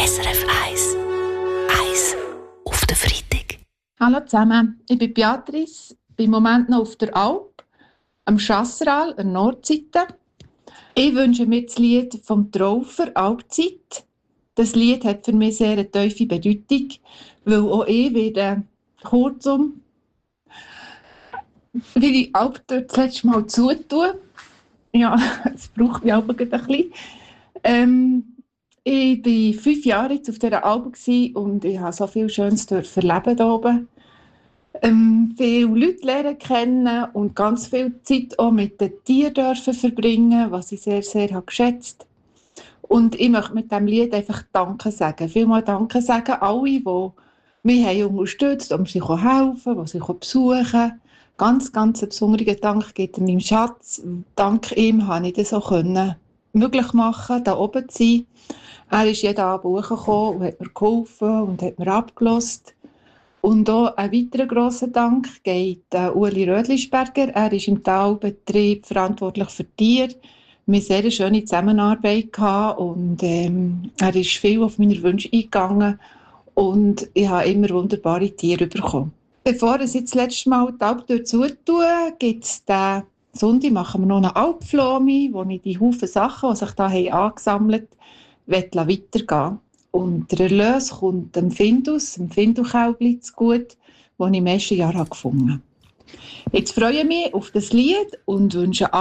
SRF 1. Eis auf den Freitag. Hallo zusammen, ich bin Beatrice, bin im Moment noch auf der Alp, am Chasseral, an der Nordseite. Ich wünsche mir das Lied vom Traufer «Alpzeit». Das Lied hat für mich sehr eine tiefe Bedeutung, weil auch ich werde kurzum, wie die Alp dort das letzte Mal zutun. Ja, es braucht mich aber ein bisschen. Ich war 5 Jahre jetzt auf dieser Alp und ich habe so viel Schönes erleben hier oben. Viele Leute lernen kennen und ganz viel Zeit auch mit den Tieren dürfen verbringen, was ich sehr, sehr habe geschätzt. Und ich möchte mit diesem Lied einfach Danke sagen. Vielmal Danke sagen alle, die mich haben unterstützt, um sie helfen, die sie besuchen. Ganz, ganz einen besonderen Dank geht meinem Schatz. Dank ihm konnte ich das auch möglich machen, hier oben zu sein. Er ist jeden Abend hochgekommen und hat mir geholfen und hat mir abgelost. Und auch ein weiterer grosser Dank geht Ueli Rödlisberger. Er ist im Talbetrieb verantwortlich für Tiere. Wir hatten eine sehr schöne Zusammenarbeit gehabt und er ist viel auf meine Wünsche eingegangen und ich habe immer wunderbare Tiere bekommen. Bevor es jetzt das letzte Mal die Alptür zutun, gibt es den Sonntag, machen wir noch eine Alpflome, wo ich die Haufen Sachen, die sich da angesammelt haben, weitergehen. Und der Erlös kommt dem Findus, dem Findukälbli zugute, das ich im ersten Jahr gefunden habe. Jetzt freue ich mich auf das Lied und wünsche